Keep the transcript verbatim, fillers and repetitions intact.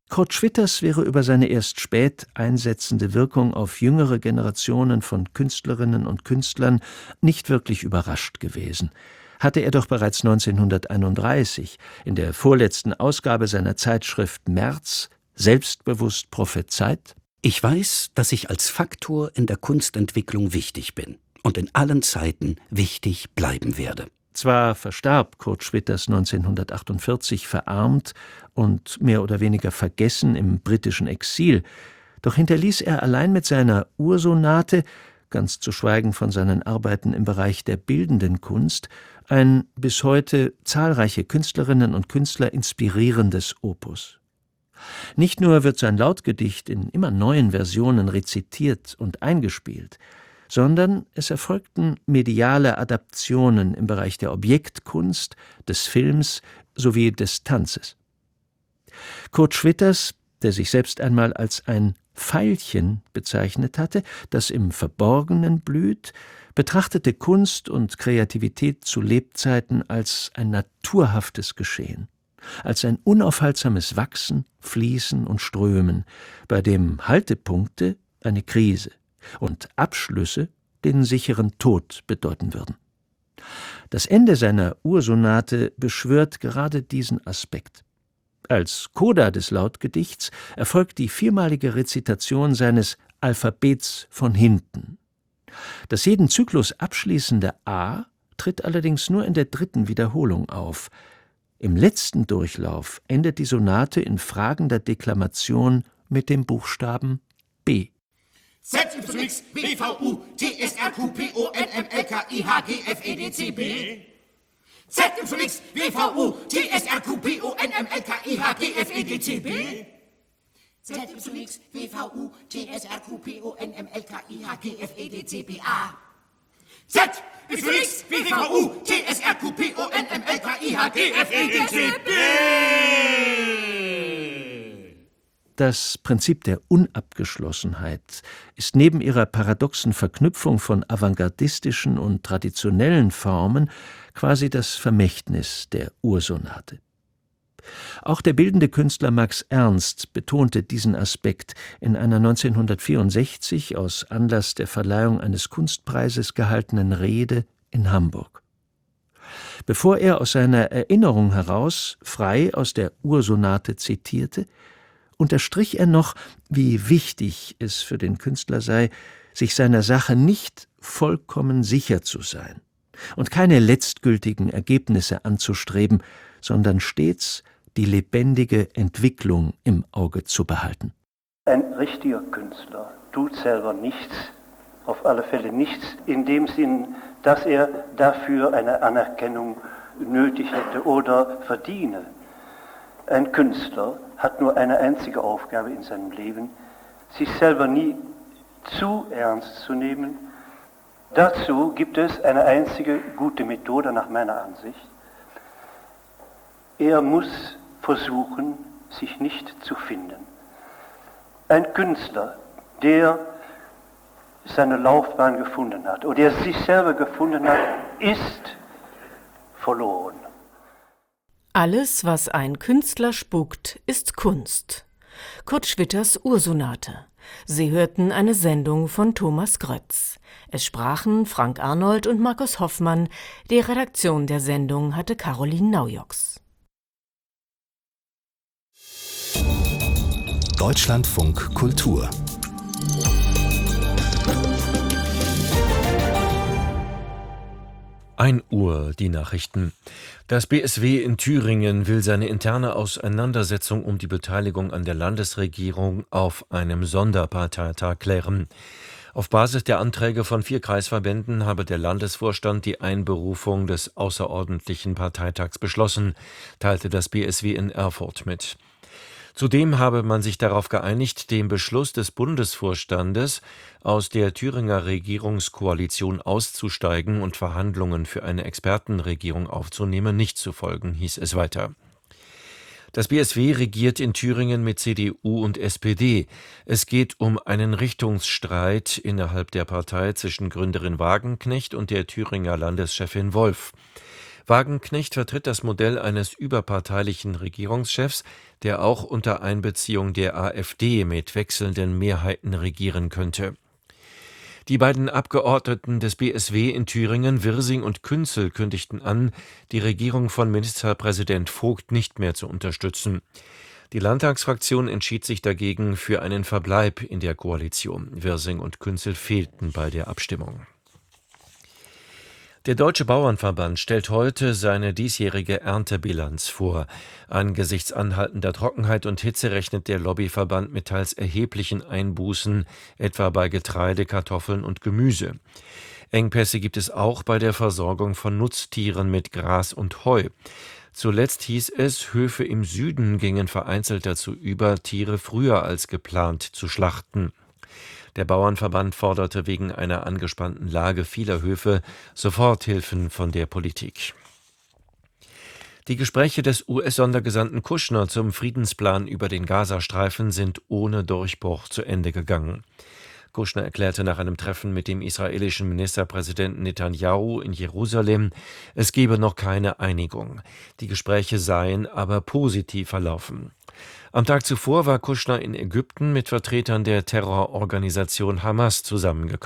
Kurt Schwitters wäre über seine erst spät einsetzende Wirkung auf jüngere Generationen von Künstlerinnen und Künstlern nicht wirklich überrascht gewesen. Hatte er doch bereits neunzehnhunderteinunddreißig in der vorletzten Ausgabe seiner Zeitschrift März selbstbewusst prophezeit: Ich weiß, dass ich als Faktor in der Kunstentwicklung wichtig bin und in allen Zeiten wichtig bleiben werde. Zwar verstarb Kurt Schwitters neunzehnhundertachtundvierzig verarmt und mehr oder weniger vergessen im britischen Exil, doch hinterließ er allein mit seiner Ursonate, ganz zu schweigen von seinen Arbeiten im Bereich der bildenden Kunst, ein bis heute zahlreiche Künstlerinnen und Künstler inspirierendes Opus. Nicht nur wird sein Lautgedicht in immer neuen Versionen rezitiert und eingespielt, sondern es erfolgten mediale Adaptionen im Bereich der Objektkunst, des Films sowie des Tanzes. Kurt Schwitters, der sich selbst einmal als ein Veilchen bezeichnet hatte, das im Verborgenen blüht, betrachtete Kunst und Kreativität zu Lebzeiten als ein naturhaftes Geschehen, als ein unaufhaltsames Wachsen, Fließen und Strömen, bei dem Haltepunkte eine Krise und Abschlüsse den sicheren Tod bedeuten würden. Das Ende seiner Ursonate beschwört gerade diesen Aspekt. Als Coda des Lautgedichts erfolgt die viermalige Rezitation seines Alphabets von hinten. Das jeden Zyklus abschließende A tritt allerdings nur in der dritten Wiederholung auf. Im letzten Durchlauf endet die Sonate in fragender Deklamation mit dem Buchstaben B. Z, Y, X, W, V, U, T, S, R, Q, P, O, N, M, L, K, I, H, G, F, E, D, C, B. Z, Y, X, W, V, U, T, S, R, Q, P, O, N, M, L, K, I, H, G, F, E, D, C, B. Z, Y, X, W, V, U, T, S, R, Q, P, O, N, M, L, K, I, H, G, F, E, D, C, B, A. Z, Y, X, W, V, U, T, S, R, Q, P, O, N, M, L, K, I, H, G, F, E, D, C, B. Das Prinzip der Unabgeschlossenheit ist neben ihrer paradoxen Verknüpfung von avantgardistischen und traditionellen Formen quasi das Vermächtnis der Ursonate. Auch der bildende Künstler Max Ernst betonte diesen Aspekt in einer neunzehnhundertvierundsechzig aus Anlass der Verleihung eines Kunstpreises gehaltenen Rede in Hamburg. Bevor er aus seiner Erinnerung heraus frei aus der Ursonate zitierte, unterstrich er noch, wie wichtig es für den Künstler sei, sich seiner Sache nicht vollkommen sicher zu sein und keine letztgültigen Ergebnisse anzustreben, sondern stets die lebendige Entwicklung im Auge zu behalten. Ein richtiger Künstler tut selber nichts, auf alle Fälle nichts, in dem Sinn, dass er dafür eine Anerkennung nötig hätte oder verdiene. Ein Künstler hat nur eine einzige Aufgabe in seinem Leben, sich selber nie zu ernst zu nehmen. Dazu gibt es eine einzige gute Methode nach meiner Ansicht. Er muss versuchen, sich nicht zu finden. Ein Künstler, der seine Laufbahn gefunden hat oder der sich selber gefunden hat, ist verloren. Alles, was ein Künstler spuckt, ist Kunst. Kurt Schwitters Ursonate. Sie hörten eine Sendung von Thomas Grötz. Es sprachen Frank Arnold und Markus Hoffmann. Die Redaktion der Sendung hatte Caroline Naujoks. Deutschlandfunk Kultur. ein Uhr die Nachrichten. Das B S W in Thüringen will seine interne Auseinandersetzung um die Beteiligung an der Landesregierung auf einem Sonderparteitag klären. Auf Basis der Anträge von vier Kreisverbänden habe der Landesvorstand die Einberufung des außerordentlichen Parteitags beschlossen, teilte das B S W in Erfurt mit. Zudem habe man sich darauf geeinigt, dem Beschluss des Bundesvorstandes, aus der Thüringer Regierungskoalition auszusteigen und Verhandlungen für eine Expertenregierung aufzunehmen, nicht zu folgen, hieß es weiter. Das B S W regiert in Thüringen mit C D U und S P D. Es geht um einen Richtungsstreit innerhalb der Partei zwischen Gründerin Wagenknecht und der Thüringer Landeschefin Wolf. Wagenknecht vertritt das Modell eines überparteilichen Regierungschefs, der auch unter Einbeziehung der AfD mit wechselnden Mehrheiten regieren könnte. Die beiden Abgeordneten des B S W in Thüringen, Wirsing und Künzel, kündigten an, die Regierung von Ministerpräsident Vogt nicht mehr zu unterstützen. Die Landtagsfraktion entschied sich dagegen für einen Verbleib in der Koalition. Wirsing und Künzel fehlten bei der Abstimmung. Der Deutsche Bauernverband stellt heute seine diesjährige Erntebilanz vor. Angesichts anhaltender Trockenheit und Hitze rechnet der Lobbyverband mit teils erheblichen Einbußen, etwa bei Getreide, Kartoffeln und Gemüse. Engpässe gibt es auch bei der Versorgung von Nutztieren mit Gras und Heu. Zuletzt hieß es, Höfe im Süden gingen vereinzelt dazu über, Tiere früher als geplant zu schlachten. Der Bauernverband forderte wegen einer angespannten Lage vieler Höfe Soforthilfen von der Politik. Die Gespräche des U S-Sondergesandten Kushner zum Friedensplan über den Gazastreifen sind ohne Durchbruch zu Ende gegangen. Kushner erklärte nach einem Treffen mit dem israelischen Ministerpräsidenten Netanyahu in Jerusalem, es gebe noch keine Einigung. Die Gespräche seien aber positiv verlaufen. Am Tag zuvor war Kushner in Ägypten mit Vertretern der Terrororganisation Hamas zusammengekommen.